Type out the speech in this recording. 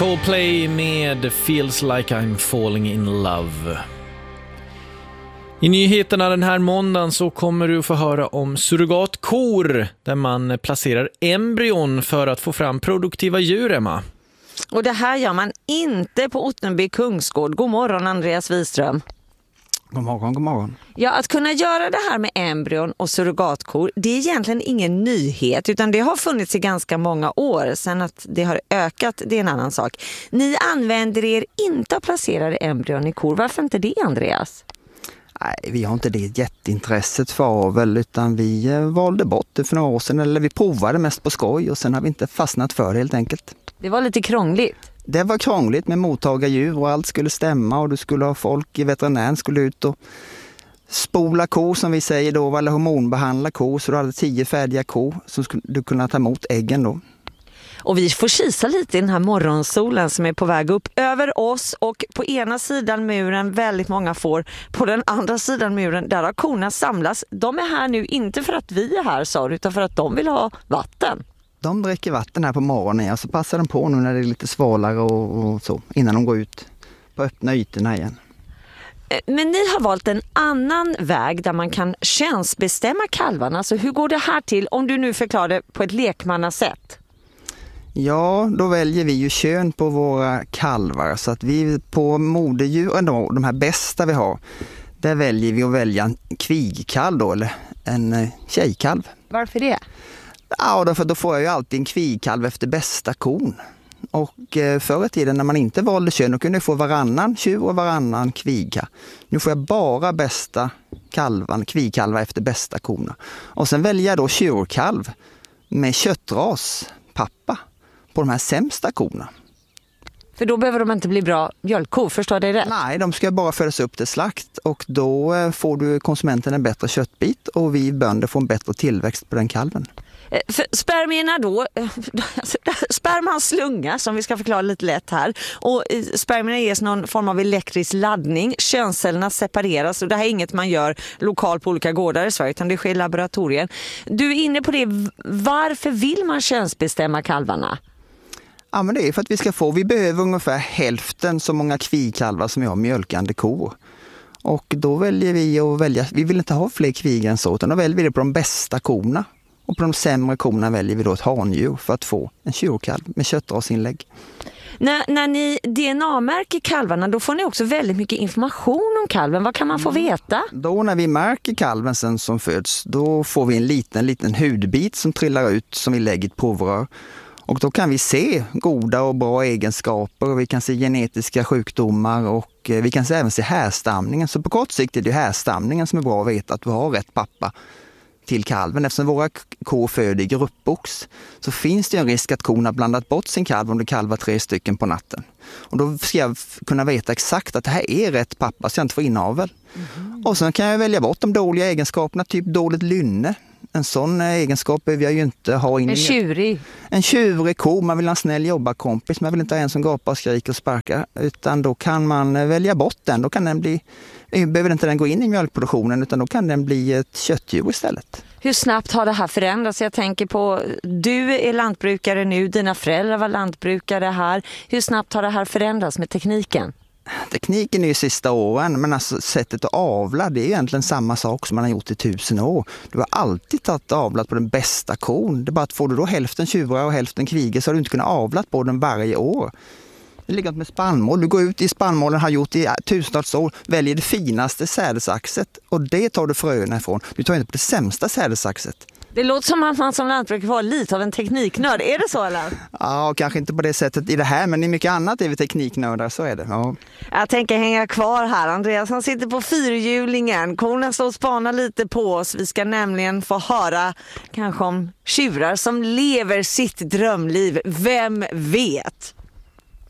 Coldplay med Feels Like I'm Falling in Love. I nyheterna den här måndagen så kommer du få höra om surrogatkor där man placerar embryon för att få fram produktiva djur, Emma. Och det här gör man inte på Ottenby Kungsgård. God morgon, Andreas Wiström. God morgon, god morgon. Ja, att kunna göra det här med embryon och surrogatkor, det är egentligen ingen nyhet utan det har funnits i ganska många år. Sen att det har ökat, det är en annan sak. Ni använder er inte att placera embryon i kor. Varför inte det, Andreas? Nej, vi har inte det jätteintresset för väl, utan vi valde bort det för några år sedan. Eller vi provade mest på skoj och sen har vi inte fastnat för det helt enkelt. Det var lite krångligt. Det var krångligt med mottagardjur och allt skulle stämma och du skulle ha folk i veterinären skulle ut och spola kor som vi säger då, eller hormonbehandla kor, så du hade 10 färdiga kor som du kunde ta emot äggen då. Och vi får kisa lite i den här morgonsolen som är på väg upp över oss, och på ena sidan muren väldigt många får, på den andra sidan muren där har korna samlats. De är här nu inte för att vi är här, sa du, utan för att de vill ha vatten. De dricker vatten här på morgonen och så passar de på nu när det är lite svalare och så, innan de går ut på öppna ytorna igen. Men ni har valt en annan väg där man kan könsbestämma kalvarna. Så hur går det här till, om du nu förklarar det på ett lekmannasätt? Ja, då väljer vi ju kön på våra kalvar, så att vi på moderdjuren då, de här bästa vi har, där väljer vi att välja en kvigkalv då, eller en tjejkalv. Varför det? Ja, då får jag ju alltid en kvigkalv efter bästa kon. Och förr i tiden när man inte valde kön, då kunde jag få varannan tjur och varannan kvigkalv. Nu får jag bara bästa kvigkalvar efter bästa korna. Och sen väljer jag då tjurkalv med köttras pappa på de här sämsta korna. För då behöver de inte bli bra mjölkkor, förstår det rätt? Nej, de ska bara födas upp till slakt och då får du konsumenten en bättre köttbit och vi bönder får en bättre tillväxt på den kalven. För spermierna då, sperman slunga som vi ska förklara lite lätt här, och spermierna ges någon form av elektrisk laddning, könscellerna separeras och det här är inget man gör lokalt på olika gårdar i Sverige utan det sker i laboratorien. Du är inne på det, varför vill man könsbestämma kalvarna? Ja, men det är för att vi behöver ungefär hälften så många kvigkalvar som vi har mjölkande kor. Och då väljer vi vill inte ha fler kvig än så, utan då väljer vi det på de bästa korna. Och på de sämre korna väljer vi då ett handjur för att få en tjurkalv med köttrasinlägg. När ni DNA-märker kalvarna, då får ni också väldigt mycket information om kalven. Vad kan man få veta? Då när vi märker kalven sen som föds, då får vi en liten hudbit som trillar ut som vi lägger i ett provrör. Och då kan vi se goda och bra egenskaper och vi kan se genetiska sjukdomar och vi kan även se härstamningen. Så på kort sikt är det härstamningen som är bra att veta att du har rätt pappa till kalven. Eftersom våra kor föder i gruppbox så finns det en risk att korna blandat bort sin kalv om det kalvar 3 stycken på natten. Och då ska jag kunna veta exakt att det här är rätt pappa så jag inte får inavel. Och sen kan jag välja bort de dåliga egenskaperna, typ dåligt lynne. En sån egenskap behöver jag ju inte ha in. En tjurig ko, man vill ha en snäll jobbarkompis, man vill inte ha en som gapar, skriker och sparkar, utan då kan man välja bort den. Då kan den behöver inte den gå in i mjölkproduktionen utan då kan den bli ett köttdjur istället. Hur snabbt har det här förändrats? Jag tänker på, du är lantbrukare nu, dina föräldrar var lantbrukare här. Hur snabbt har det här förändrats med tekniken? Tekniken är ju sista åren, men alltså sättet att avla, det är egentligen samma sak som man har gjort i 1000 år. Du har alltid tagit avlat på den bästa kon. Det är bara att får du då hälften tjurar och hälften kviger så har du inte kunnat avlat på den varje år. Det ligger med spannmål. Du går ut i spannmålen, har gjort i tusentals år, väljer det finaste sädesaxet och det tar du fröna ifrån. Du tar inte på det sämsta sädesaxet. Det låter som att man som lantbrukare var lite av en tekniknörd. Är det så eller? Ja, kanske inte på det sättet i det här, men i mycket annat är vi tekniknördar, så är det. Ja. Jag tänker hänga kvar här. Andreas, han sitter på fyrhjulingen. Korna står och spanar lite på oss. Vi ska nämligen få höra kanske om tjurar som lever sitt drömliv. Vem vet?